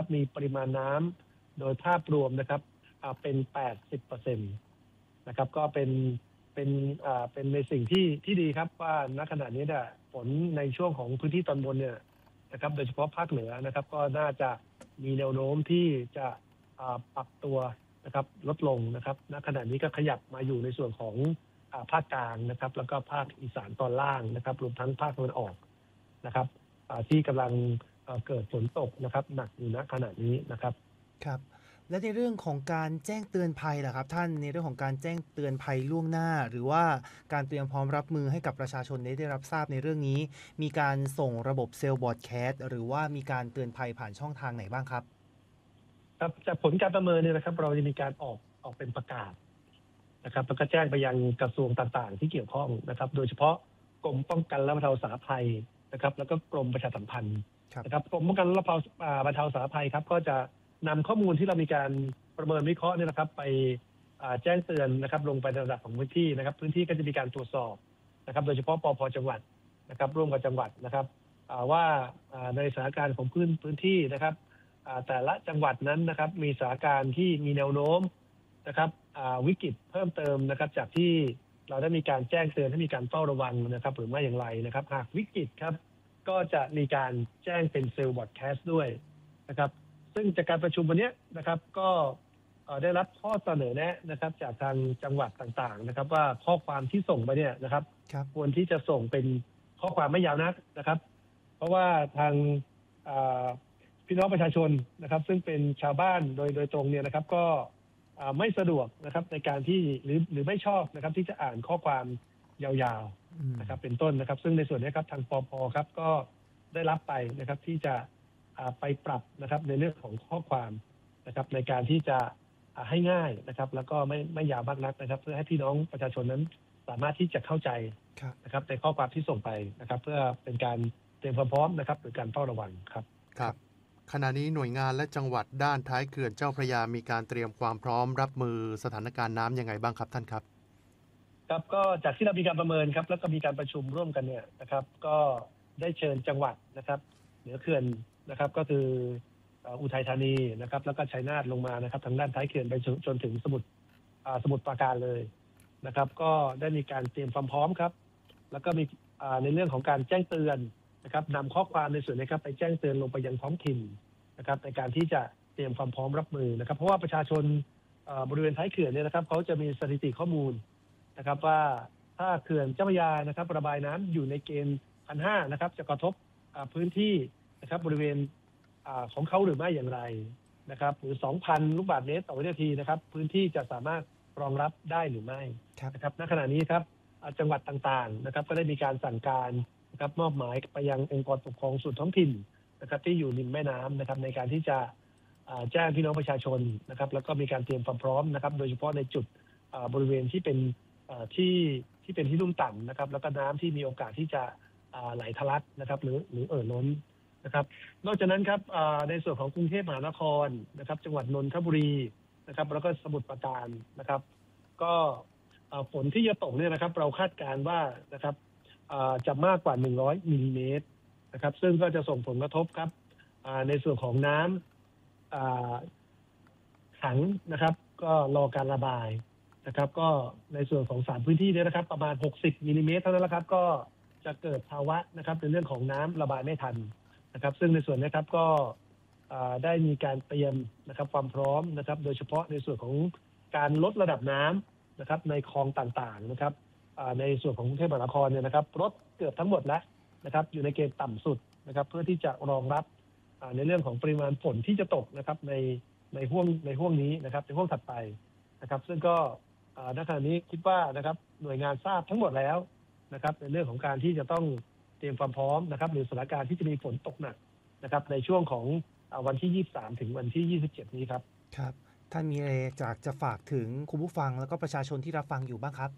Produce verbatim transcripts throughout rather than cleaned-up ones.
มีปริมาณน้ำโดยภาพรวมนะครับเป็น แปดสิบเปอร์เซ็นต์ นะครับก็เป็นเป็นอ่าเป็นในสิ่งที่ที่ดีครับว่าณขณะนี้เนี่ยฝนในช่วงของพื้นที่ตอนบนเนี่ยนะครับโดยเฉพาะภาคเหนือนะครับก็น่าจะมีแนวโน้มที่จะอ่าปรับตัวนะครับลดลงนะครับณขณะนี้ก็ขยับมาอยู่ในส่วนของอ่าภาคกลางนะครับแล้วก็ภาคอีสานตอนล่างนะครับรวมทั้งภาคตะวันออกนะครับอ่าที่กำลังเกิดฝนตกนะครับหนักอยู่ณขณะนี้นะครับครับและในเรื่องของการแจ้งเตือนภัยล่ะครับท่านในเรื่องของการแจ้งเตือนภัยล่วงหน้าหรือว่าการเตรียมพร้อมรับมือให้กับประชาชนได้ได้รับทราบในเรื่องนี้มีการส่งระบบเซลล์บอร์ดแคสต์หรือว่ามีการเตือนภัยผ่านช่องทางไหนบ้างครับครับจากผลการประเมินเนี่ยนะครับเราจะมีการออกออกเป็นประกาศนะครับแล้วก็แจ้งไปยังกระทรวงต่างๆที่เกี่ยวข้องนะครับโดยเฉพาะกรมป้องกันและบรรเทาสาธารณภัยนะครับแล้วก็กรมประชาสัมพันธ์นะครับกรมป้องกันและบรรเทาสาธารณภัยครับก็จะนำข้อมูลที่เรามีการประเมินวิเคราะห์เนี่ยนะครับไปแจ้งเตือนนะครับลงไปในระดับของพื้นที่นะครับพื้นที่ก็จะมีการตรวจสอบนะครับโดยเฉพาะปภ.จังหวัดนะครับร่วมกับจังหวัดนะครับว่าในสถานการณ์ของพื้นพื้นที่นะครับแต่ละจังหวัดนั้นนะครับมีสถานการณ์ที่มีแนวโน้มนะครับวิกฤตเพิ่มเติมนะครับจากที่เราได้มีการแจ้งเตือนให้มีการเฝ้าระวังนะครับหรือไม่อย่างไรนะครับหากวิกฤตครับก็จะมีการแจ้งเป็นเซลล์บอร์ดแคสต์ด้วยนะครับซึ่งจากการประชุมวันนี้นะครับก็ได้รับข้อเสนอแนะนะครับจากทางจังหวัดต่างๆนะครับว่าข้อความที่ส่งไปเนี่ยนะครับควรที่จะส่งเป็นข้อความไม่ยาวนักนะครับเพราะว่าทางพี่น้องประชาชนนะครับซึ่งเป็นชาวบ้านโดยโดยตรงเนี่ยนะครับก็ไม่สะดวกนะครับในการที่หรือหรือไม่ชอบนะครับที่จะอ่านข้อความยาวๆนะครับเป็นต้นนะครับซึ่งในส่วนนี้ครับทางปภ.ครับก็ได้รับไปนะครับที่จะไปปรับนะครับในเรื่องของข้อความนะครับในการที่จะให้ง่ายนะครับแล้วก็ไม่ไม่ยาวมากนักนะครับเพื่อให้พี่น้องประชาชนนั้นสามารถที่จะเข้าใจนะครับในข้อความที่ส่งไปนะครับเพื่อเป็นการเตรียมความพร้อมนะครับหรือการเฝ้าระวังครับครับขณะนี้หน่วยงานและจังหวัดด้านท้ายเขื่อนเจ้าพระยามีการเตรียมความพร้อมรับมือสถานการณ์น้ำยังไงบ้างครับท่านครับครับก็จากที่เรามีการประเมินครับแล้วก็มีการประชุมร่วมกันเนี่ยนะครับก็ได้เชิญจังหวัดนะครับเหนือเขื่อนนะครับก็คืออุทัยธานีนะครับแล้วก็ชัยนาทลงมานะครับทางด้านท้ายเขื่อนไปจนถึงสมุทรสมุทรปราการเลยนะครับก็ได้มีการเตรียมความพร้อมครับแล้วก็มีในเรื่องของการแจ้งเตือนนะครับนำข้อความในส่วนนี้ครับไปแจ้งเตือนลงไปยังท้องถิ่นนะครับในการที่จะเตรียมความพร้อมรับมือนะครับเพราะว่าประชาชนบริเวณท้ายเขื่อนเนี่ยนะครับเขาจะมีสถิติข้อมูลนะครับว่าถ้าเขื่อนเจ้าพระยานะครับระบายน้ำอยู่ในเกณฑ์พันห้านะครับจะกระทบพื้นที่นะครับบริเวณของเขาหรือไม่อย่างไรนะครับหรือ สองพัน ลูกบาศก์เมตรต่อวินาทีนะครับพื้นที่จะสามารถรองรับได้หรือไม่นะครับณขณะนี้ครับจังหวัดต่างๆนะครับก็ได้มีการสั่งการนะครับมอบหมายไปยังองค์กรปกครองส่วนท้องถิ่นนะครับที่อยู่ริมแม่น้ำนะครับในการที่จะแจ้งพี่น้องประชาชนนะครับแล้วก็มีการเตรียมความพร้อมนะครับโดยเฉพาะในจุดบริเวณที่เป็นที่ที่เป็นที่ลุ่มต่ำนะครับแล้วก็น้ำที่มีโอกาสที่จะไหลทะลักนะครับหรือหรือเอ่อล้นนะครับนอกจากนั้นครับในส่วนของกรุงเทพมหานครนะครับจังหวัดนนทบุรีนะครับแล้วก็สมุทรปราการนะครับก็ฝนที่จะตกเนี่ยนะครับเราคาดการณ์ว่านะครับจะมากกว่าหนึ่งร้อยมิลลิเมตรนะครับซึ่งก็จะส่งผลกระทบครับในส่วนของน้ำขังนะครับก็รอการระบายนะครับก็ในส่วนของสามพื้นที่นี้นะครับประมาณหกสิบมิลลิเมตรเท่านั้นแหละครับก็จะเกิดภาวะนะครับในเรื่องของน้ำระบายไม่ทันนะครับซึ่งในส่วนนี้ครับก็ได้มีการเตรียมนะครับความพร้อมนะครับโดยเฉพาะในส่วนของการลดระดับน้ำนะครับในคลองต่างๆนะครับในส่วนของกรุงเทพมหานครเนี่ยนะครับลดเกือบทั้งหมดแล้วนะครับอยู่ในเกณฑ์ต่ำสุดนะครับเพื่อที่จะรองรับในเรื่องของปริมาณฝนที่จะตกนะครับในในห่วงในห่วงนี้นะครับในห่วงถัดไปนะครับซึ่งก็ณขณะนี้คิดว่านะครับหน่วยงานทราบทั้งหมดแล้วนะครับในเรื่องของการที่จะต้องเตรียมความพร้อมนะครับหรือสถานการณ์ที่จะมีฝนตกหนักนะครับในช่วงของวันที่ยี่สิบสามถึงวันที่ยี่สิบเจ็ดนี้ครับครับท่านมีอะไรจากจะฝากถึงคุณผู้ฟังแล้วก็ประชาชนที่รับฟังอยู่บ้างครับ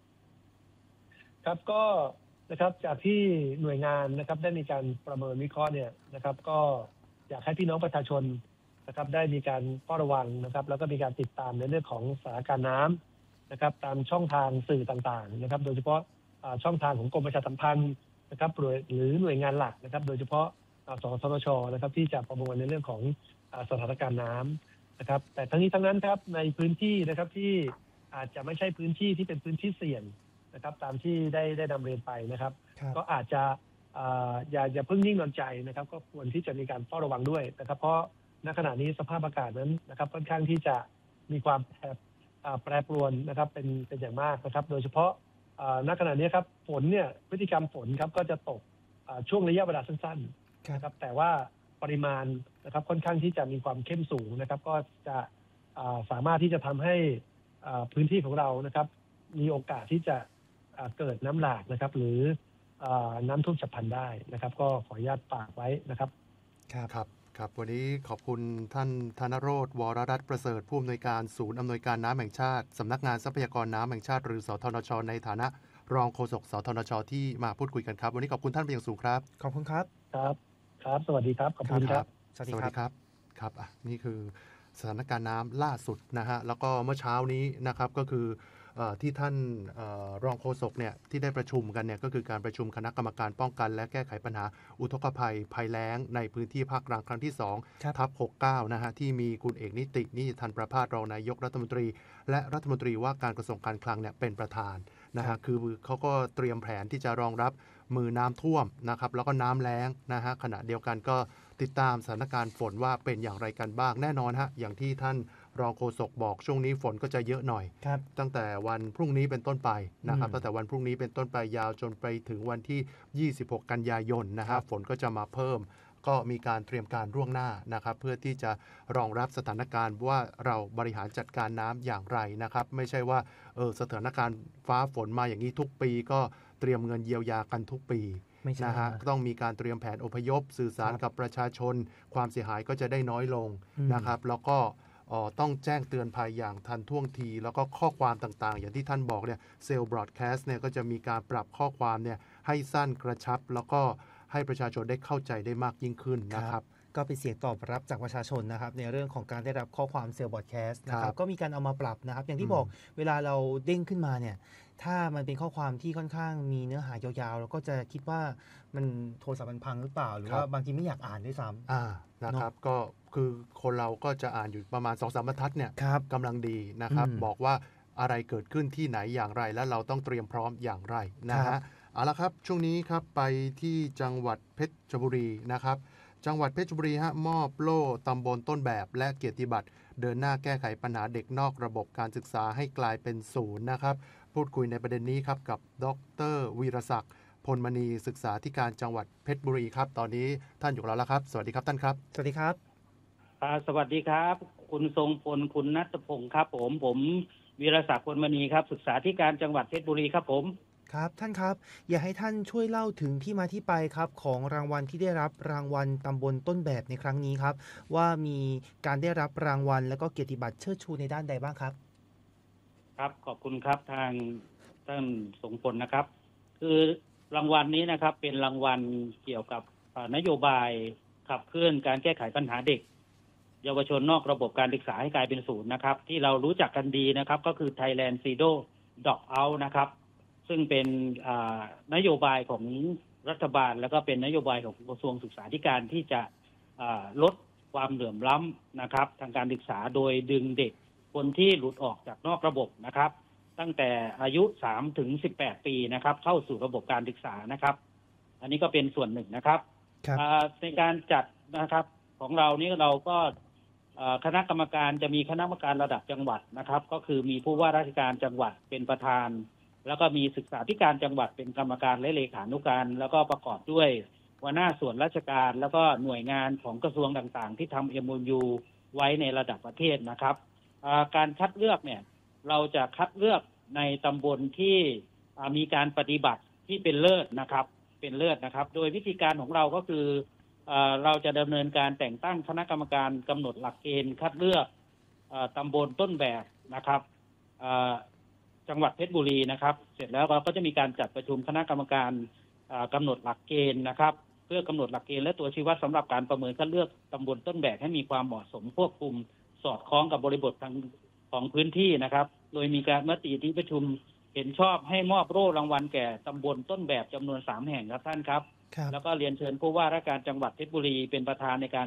ครับก็นะครับจากที่หน่วยงานนะครับได้มีการประเมินวิเคราะห์เนี่ยนะครับก็อยากให้พี่น้องประชาชนนะครับได้มีการเฝ้าระวังนะครับแล้วก็มีการติดตามในเรื่องของสถานการณ์น้ำนะครับตามช่องทางสื่อต่างๆนะครับโดยเฉพาะช่องทางของกรมประชาสัมพันธ์นะครับหรือหน่วยงานหลักนะครับโดยเฉพาะสสทช.นะครับที่จะประเมินในเรื่องของสถานการณ์น้ำนะครับแต่ทั้งนี้ทั้งนั้นครับในพื้นที่นะครับที่อาจจะไม่ใช่พื้นที่ที่เป็นพื้นที่เสี่ยงนะครับตามที่ได้ได้นำเรียนไปนะครับก็อาจจะอย่าอย่าเพิ่งนิ่งนอนใจนะครับก็ควรที่จะมีการเฝ้าระวังด้วยนะครับเพราะณขณะนี้สภาพอากาศนั้นนะครับค่อนข้างที่จะมีความแปรปรวนนะครับเป็นเป็นอย่างมากนะครับโดยเฉพาะณขณะนี้ครับฝนเนี่ยพฤติกรรมฝนครับก็จะตกช่วงระยะเวลาสั้นๆนะครับแต่ว่าปริมาณนะครับค่อนข้างที่จะมีความเข้มสูงนะครับก็จะสามารถที่จะทำให้พื้นที่ของเรานะครับมีโอกาสที่จะเกิดน้ำหลากนะครับหรือน้ำท่วมฉับพลันได้นะครับก็ขออนุญาตฝากไว้นะครับครับครับครับวันนี้ขอบคุณท่านธนโรจน์ วรรัตน์ประเสริฐผู้อำนวยการศูนย์อำนวยการน้ำแห่งชาติสำนักงานทรัพยากรน้ำแห่งชาติหรือสทนชในฐานะรองโฆษกสทนชที่มาพูดคุยกันครับวันนี้ขอบคุณท่านเป็นอย่างสูงครับขอบคุณครับครับครับสวัสดีครับขอบคุณครับสวัสดีครับครับอ่ะนี่คือสถานการณ์น้ำล่าสุดนะฮะแล้วก็เมื่อเช้านี้นะครับก็คือที่ท่านรองโฆษกเนี่ยที่ได้ประชุมกันเนี่ยก็คือการประชุมคณะกรรมการป้องกันและแก้ไขปัญหาอุทกภัยภัยแล้งในพื้นที่ภาคกลางครั้งที่สองทับหกสิบเก้านะฮะที่มีคุณเอกนิตินิติธันประภาสรองนายกรัฐมนตรีและรัฐมนตรีว่าการกระทรวงการคลังเนี่ยเป็นประธานนะฮะคือเขาก็เตรียมแผนที่จะรองรับมือน้ำท่วมนะครับแล้วก็น้ำแล้งนะฮะขณะเดียวกันก็ติดตามสถานการณ์ฝนว่าเป็นอย่างไรกันบ้างแน่นอนฮะอย่างที่ท่านรองโฆษกบอกช่วงนี้ฝนก็จะเยอะหน่อยตั้งแต่วันพรุ่งนี้เป็นต้นไปนะครับตั้งแต่วันพรุ่งนี้เป็นต้นไปยาวจนไปถึงวันที่ยี่สิบหกกันยายนนะครับฝนก็จะมาเพิ่มก็มีการเตรียมการล่วงหน้านะครับเพื่อที่จะรองรับสถานการณ์ว่าเราบริหารจัดการน้ำอย่างไรนะครับไม่ใช่ว่าเออสถานการณ์ฟ้าฝนมาอย่างนี้ทุกปีก็เตรียมเงินเยียวยากันทุกปีนะฮะต้องมีการเตรียมแผนอพยพสื่อสารกับประชาชนความเสียหายก็จะได้น้อยลงนะครับแล้วก็ต้องแจ้งเตือนภัยอย่างทันท่วงทีแล้วก็ข้อความต่างๆอย่างที่ท่านบอกเนี่ยเซลล์บรอดแคสต์เนี่ยก็จะมีการปรับข้อความเนี่ยให้สั้นกระชับแล้วก็ให้ประชาชนได้เข้าใจได้มากยิ่งขึ้นนะครับก็เป็นเสียงตอบรับจากประชาชนนะครับในเรื่องของการได้รับข้อความเซลล์บรอดแคสต์นะครับก็มีการเอามาปรับนะครับอย่างที่บอกเวลาเราเด้งขึ้นมาเนี่ยถ้ามันเป็นข้อความที่ค่อนข้างมีเนื้อหายาวๆเราก็จะคิดว่ามันโทรศัพท์มันพังหรือเปล่าหรือว่าบางทีไม่อยากอ่านด้วยซ้ำอ่านะครับก็คือคนเราก็จะอ่านอยู่ประมาณ สองสาม บรรทัดเนี่ยกำลังดีนะครับบอกว่าอะไรเกิดขึ้นที่ไหนอย่างไรและเราต้องเตรียมพร้อมอย่างไรนะฮะเอาละครับช่วงนี้ครับไปที่จังหวัดเพชรบุรีนะครับจังหวัดเพชรบุรีฮะมอบโล่ตำบลต้นแบบและเกียรติบัตรเดินหน้าแก้ไขปัญหาเด็กนอกระบบการศึกษาให้กลายเป็นศูนย์นะครับพูดคุยในประเด็นนี้ครับกับดร.วีรศักดิ์พลมณีศึกษาธิการจังหวัดเพชรบุรีครับตอนนี้ท่านอยู่กับเราแล้วครับสวัสดีครับท่านครับสวัสดีครับสวัสดีครับคุณทรงพลคุณณัฐพงศ์ครับผมผมวีรศักดิ์พลมณีครับศึกษาธิการจังหวัดเพชรบุรีครับผมครับท่านครับอยากให้ท่านช่วยเล่าถึงที่มาที่ไปครับของรางวัลที่ได้รับรางวัลตำบลต้นแบบในครั้งนี้ครับว่ามีการได้รับรางวัลและก็เกียรติบัตรเชิดชูในด้านใดบ้างครับครับขอบคุณครับทางท่านทรงพลนะครับคือรางวัลนี้นะครับเป็นรางวัลเกี่ยวกับนโยบายขับเคลื่อนการแก้ไขปัญหาเด็กเยาวชนนอกระบบการศึกษาให้กลายเป็นศูนย์นะครับที่เรารู้จักกันดีนะครับก็คือ Thailand Zero Dropout นะครับซึ่งเป็นนโยบายของรัฐบาลแล้วก็เป็นนโยบายของกระทรวงศึกษาธิการที่จะลดความเหลื่อมล้ำนะครับทางการศึกษาโดยดึงเด็กคนที่หลุดออกจากนอกระบบนะครับตั้งแต่อายุสามถึงสิบแปดปีนะครับเข้าสู่ระบบการศึกษานะครับอันนี้ก็เป็นส่วนหนึ่งนะครับในการจัดนะครับของเรานี่เราก็คณะกรรมการจะมีคณะกรรมการระดับจังหวัดนะครับก็คือมีผู้ว่าราชการจังหวัดเป็นประธานแล้วก็มีศึกษาธิการจังหวัดเป็นกรรมการและเลขานุการแล้วก็ประกอบด้วยหัวหน้าส่วนราชการแล้วก็หน่วยงานของกระทรวงต่างๆที่ทำ เอ็ม โอ ยู ไว้ในระดับประเทศนะครับการคัดเลือกเนี่ยเราจะคัดเลือกในตำบลที่มีการปฏิบัติที่เป็นเลิศนะครับเป็นเลิศนะครับโดยวิธีการของเราก็คือเราจะดำเนินการแต่งตั้งคณะกรรมการกำหนดหลักเกณฑ์คัดเลือกตำบลต้นแบบนะครับจังหวัดเพชรบุรีนะครับเสร็จแล้วเราก็จะมีการจัดประชุมคณะกรรมการกำหนดหลักเกณฑ์นะครับเพื่อกำหนดหลักเกณฑ์และตัวชี้วัดสำหรับการประเมินคัดเลือกตำบลต้นแบบให้มีความเหมาะสมควบคุมสอดคล้องกับบริบททางของพื้นที่นะครับโดยมีการมติที่ประชุมเห็นชอบให้มอบโล่รางวัลแก่ตำบลต้นแบบจำนวนสามแห่งครับท่านครับแล้วก็เรียนเชิญผู้ว่าราชการจังหวัดเพชรบุรีเป็นประธานในการ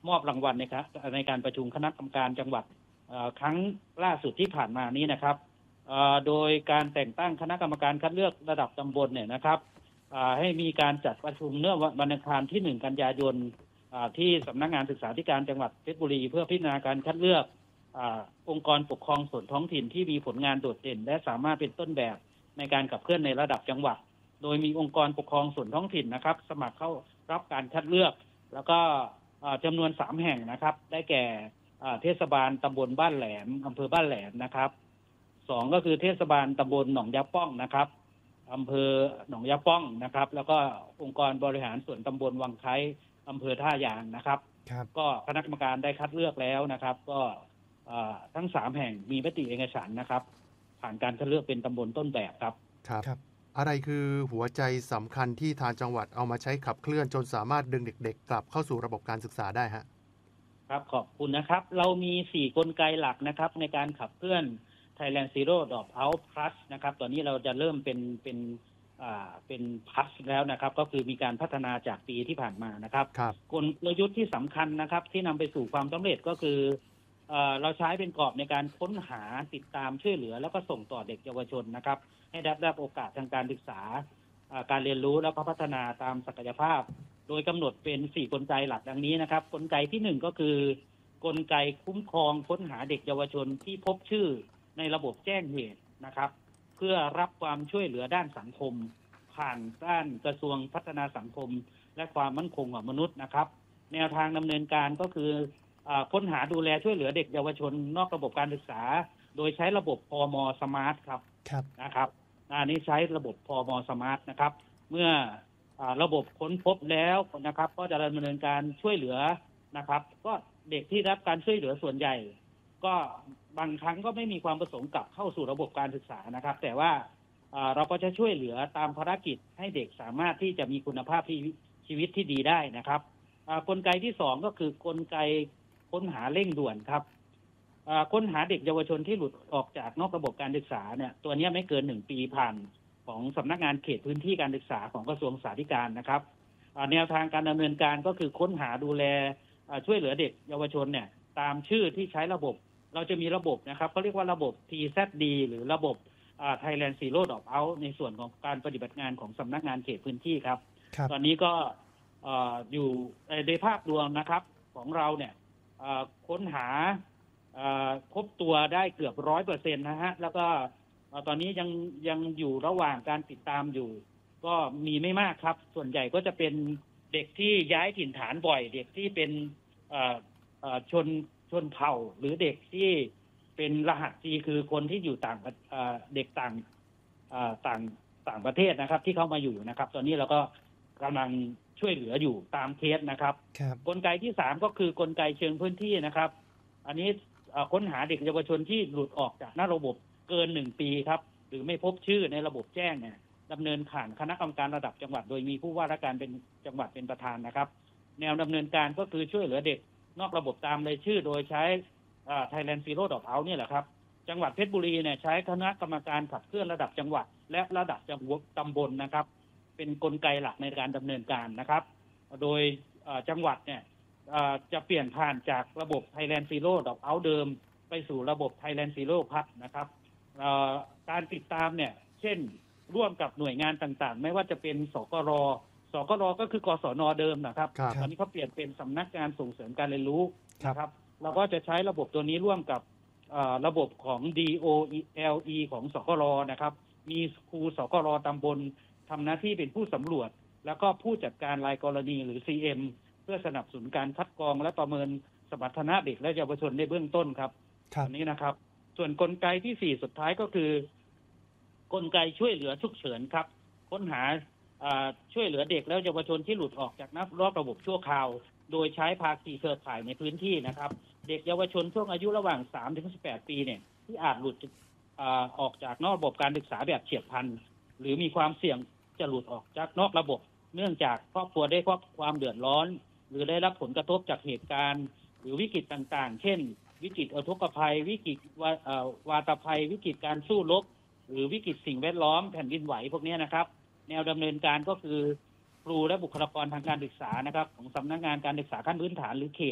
มอบรางวัลในครับในการประชุมคณะกรรมการจังหวัดครั้งล่าสุดที่ผ่านมานี้นะครับโดยการแต่งตั้งคณะกรรมการคัดเลือกระดับตำบลเนี่ยนะครับให้มีการจัดประชุมเมื่อวันอังคารที่หนึ่งกันยายนที่สำนักงานศึกษาธิการจังหวัดเพชรบุรีเพื่อพิจารณาการคัดเลือกองค์กรปกครองส่วนท้องถิ่นที่มีผลงานโดดเด่นและสามารถเป็นต้นแบบในการขับเคลื่อนในระดับจังหวัดโดยมีองค์กรปกครองส่วนท้องถิ่นนะครับสมัครเข้ารับการคัดเลือกแล้วก็จำนวนสามแห่งนะครับได้แก่เทศบาลตำบลบ้านแหลมอำเภอบ้านแหลมนะครับสองก็คือเทศบาลตำบลหนองยาป้องนะครับอำเภอหนองยาป้องนะครับแล้วก็องค์กรบริหารส่วนตำบลวังไคอำเภอท่ายางนะครับก็คณะกรรมการได้คัดเลือกแล้วนะครับก็ทั้งสามแห่งมีมติเอกฉันท์นะครับผ่านการคัดเลือกเป็นตำบลต้นแบบครับครับอะไรคือหัวใจสำคัญที่ทางจังหวัดเอามาใช้ขับเคลื่อนจนสามารถดึงเด็กๆกลับเข้าสู่ระบบการศึกษาได้ฮะครับขอบคุณนะครับเรามีสี่กลไกหลักนะครับในการขับเคลื่อน Thailand Zero Dropout Plus นะครับตอนนี้เราจะเริ่มเป็นเป็นอ่าเป็น Plus แล้วนะครับก็คือมีการพัฒนาจากปีที่ผ่านมานะครับกลยุทธ์ที่สำคัญนะครับที่นำไปสู่ความสำเร็จก็คือเอ่อเราใช้เป็นกรอบในการค้นหาติดตามช่วยเหลือแล้วก็ส่งต่อเด็กเยาวชนนะครับให้ได้รับโอกาสทางการศึกษาการเรียนรู้แล้วก็พัฒนาตามศักยภาพโดยกำหนดเป็นสี่กลไกหลักดังนี้นะครับกลไกที่หนึ่งก็คือกลไกคุ้มครองค้นหาเด็กเยาวชนที่พบชื่อในระบบแจ้งเหตุนะครับเพื่อรับความช่วยเหลือด้านสังคมผ่านด้านกระทรวงพัฒนาสังคมและความมั่นคงของมนุษย์นะครับแนวทางดำเนินการก็คือค้นหาดูแลช่วยเหลือเด็กเยาวชนนอกระบบการศึกษาโดยใช้ระบบพม.สมาร์ทครับนะครับอันนี้ใช้ระบบพม.สมาร์ทนะครับเมื่อระบบค้นพบแล้วนะครับก็จะดำเนินการช่วยเหลือนะครับก็เด็กที่รับการช่วยเหลือส่วนใหญ่ก็บางครั้งก็ไม่มีความประสงค์กลับเข้าสู่ระบบการศึกษานะครับแต่ว่าเราก็จะช่วยเหลือตามภารกิจให้เด็กสามารถที่จะมีคุณภาพชีวิตที่ดีได้นะครับกลไกที่สองก็คือกลไกค้นหาเร่งด่วนครับค้นหาเด็กเยาวชนที่หลุดออกจากนอกระบบการศึกษาเนี่ยตัวนี้ไม่เกินหนึ่งปีผ่านของสำนักงานเขตพื้นที่การศึกษาของกระทรวงศึกษาธิการนะครับแนวทางการดำเนินการก็คือค้นหาดูแลช่วยเหลือเด็กเยาวชนเนี่ยตามชื่อที่ใช้ระบบเราจะมีระบบนะครับเขาเรียกว่าระบบ ที แซด ดี หรือระบบ Thailand Zero Dropout ในส่วนของการปฏิบัติงานของสำนักงานเขตพื้นที่ครับตอนนี้ก็อยู่ในภาพรวมนะครับของเราเนี่ยค้นหาพบตัวได้เกือบร้อยเปอร์เซ็นต์นะฮะแล้วก็ตอนนี้ยังยังอยู่ระหว่างการติดตามอยู่ก็มีไม่มากครับส่วนใหญ่ก็จะเป็นเด็กที่ย้ายถิ่นฐานบ่อยเด็กที่เป็นชนชนเผ่าหรือเด็กที่เป็นรหัส G คือคนที่อยู่ต่างเด็กต่างต่างต่างประเทศนะครับที่เข้ามาอยู่นะครับตอนนี้เราก็กำลังช่วยเหลืออยู่ตามเคสนะครับกลไกที่สามก็คือกลไกเชิงพื้นที่นะครับอันนี้ค้นหาเด็กเยาวชนที่หลุดออกจากหน้าระบบเกินหนึ่งปีครับหรือไม่พบชื่อในระบบแจ้งเนี่ยดำเนินผ่านคณะกรรมการระดับจังหวัดโดยมีผู้ว่าราชการเป็นจังหวัดเป็นประธานนะครับแนวดำเนินการก็คือช่วยเหลือเด็กนอกระบบตามรายชื่อโดยใช้ Thailand Zero Dropout นี่แหละครับจังหวัดเพชรบุรีเนี่ยใช้คณะกรรมการขับเคลื่อนระดับจังหวัดและระดับตำบลนะครับเป็นกลไกหลักในการดำเนินการนะครับโดยจังหวัดเนี่ยจะเปลี่ยนผ่านจากระบบ Thailand Zero Dropout เดิมไปสู่ระบบ Thailand Zero Plus นะครับการติดตามเนี่ยเช่นร่วมกับหน่วยงานต่างๆไม่ว่าจะเป็นสกรสกรก็คือกศนเดิมนะครับตอนนี้เขาเปลี่ยนเป็นสำนักงานส่งเสริมการเรียนรู้นะครับเราก็จะใช้ระบบตัวนี้ร่วมกับระบบของ ดี โอ แอล อี ของสกรนะครับมีครูสกรตำบลทำหน้าที่เป็นผู้สำรวจแล้วก็ผู้จัดการรายกรณีหรือ ซี เอ็ม เพื่อสนับสนุนการคัดกรองและประเมินสมรรถนะเด็กและเยาวชนในเบื้องต้นครับอันนี้นะครับส่วนกลไกที่สี่สุดท้ายก็คือกลไกช่วยเหลือฉุกเฉินครับค้นหาช่วยเหลือเด็กและเยาวชนที่หลุดออกจากนอกระบบชั่วคราวโดยใช้ภาคีเครือข่ายในพื้นที่นะครับเด็กเยาวชนช่วงอายุระหว่าง สามถึงสิบแปด ปีเนี่ยที่อาจหลุดออกจากนอกระบบการศึกษาแบบเฉียบพลันหรือมีความเสี่ยงจะหลุดออกจากนอกระบบเนื่องจากครอบครัวได้รับความเดือดร้อนหรือได้รับผลกระทบจากเหตุการณ์หรือวิกฤตต่างๆเช่นวิกฤตอุทกภัยวิกฤตวาตภัยวิกฤตการสู้รบหรือวิกฤตสิ่งแวดล้อมแผ่นดินไหวพวกนี้นะครับแนวดำเนินการก็คือครูและบุคลากรทางการศึกษานะครับของสำนักงานการศึกษาขั้นพื้นฐานหรือเขต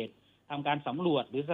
ทำการสำรวจหรือ